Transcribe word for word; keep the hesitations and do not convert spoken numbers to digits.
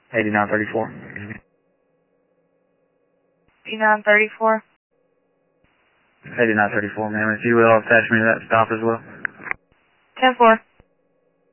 eighty-nine thirty-four. eighty-nine thirty-four. eighty-nine thirty-four, ma'am. If you will, attach me to that stop as well. ten four.